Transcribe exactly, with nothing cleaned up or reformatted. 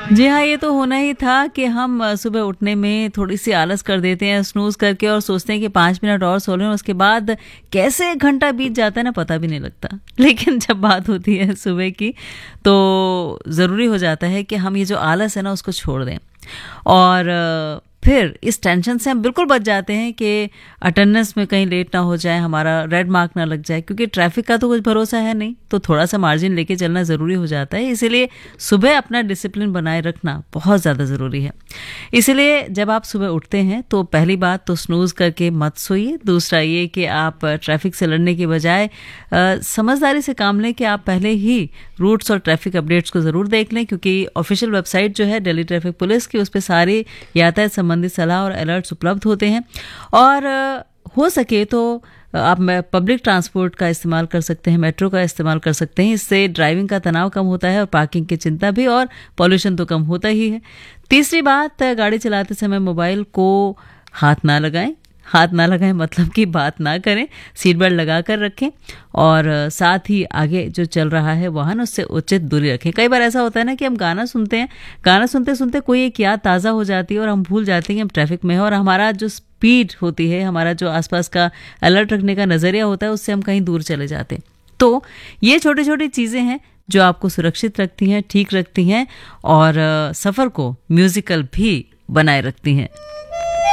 जी हाँ, ये तो होना ही था कि हम अ, सुबह उठने में थोड़ी-सी आलस कर देते हैं, स्नूज़ करके और सोचते हैं कि पाँच मिनट और सो लें और उसके बाद कैसे एक घंटा बीत जाता है ना, पता भी नहीं लगता। लेकिन जब बात होती है सुबह की, तो ज़रूरी हो जाता है कि हम ये जो आलस है ना, उसको छोड़ दें। और अ, फिर इस टेंशन से हम बिल्कुल बच जाते हैं कि अटेंडेंस में कहीं लेट ना हो जाए, हमारा रेड मार्क ना लग जाए, क्योंकि ट्रैफिक का तो कुछ भरोसा है नहीं, तो थोड़ा सा मार्जिन लेके चलना ज़रूरी हो जाता है। इसीलिए सुबह अपना डिसिप्लिन बनाए रखना बहुत ज़्यादा ज़रूरी है। इसीलिए जब आप सुबह उठते हैं तो पहली बात तो स्नूज़ करके मत सोइए। दूसरा ये कि आप ट्रैफिक से लड़ने के बजाय अ, समझदारी से काम लें कि आप पहले ही रूट्स और ट्रैफिक अपडेट्स को ज़रूर देख लें, क्योंकि ऑफिशियल वेबसाइट जो है दिल्ली ट्रैफिक पुलिस की, उस पर सारी यातायात संबंधित सलाह और अलर्ट्स उपलब्ध होते हैं। और अ, हो सके तो आप पब्लिक ट्रांसपोर्ट का इस्तेमाल कर सकते हैं, मेट्रो का इस्तेमाल कर सकते हैं। इससे ड्राइविंग का तनाव कम होता है और पार्किंग की चिंता भी, और पॉल्यूशन तो कम होता ही है। तीसरी बात, गाड़ी चलाते समय मोबाइल को हाथ ना लगाएं। हाथ ना लगाएं मतलब कि बात ना करें, सीट बेल्ट लगा कर रखें और साथ ही आगे जो चल रहा है वाहन, उससे उचित दूरी रखें। कई बार ऐसा होता है ना कि हम गाना सुनते हैं, गाना सुनते सुनते कोई एक याद ताज़ा हो जाती है और हम भूल जाते हैं कि हम ट्रैफिक में हैं, और हमारा जो स्पीड होती है, हमारा जो आसपास का अलर्ट रखने का नज़रिया होता है, उससे हम कहीं दूर चले जाते हैं। तो ये छोटी छोटी चीज़ें हैं जो आपको सुरक्षित रखती हैं, ठीक रखती हैं और सफ़र को म्यूज़िकल भी बनाए रखती हैं।